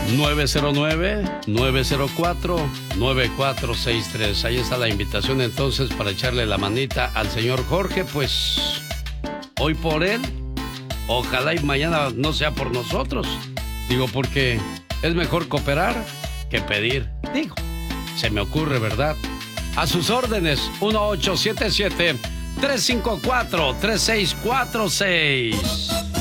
909-904-9463. Ahí está la invitación entonces para echarle la manita al señor Jorge. Pues hoy por él, ojalá y mañana no sea por nosotros. Digo, porque es mejor cooperar que pedir. Digo, se me ocurre, ¿verdad? A sus órdenes, 1877-354-3646.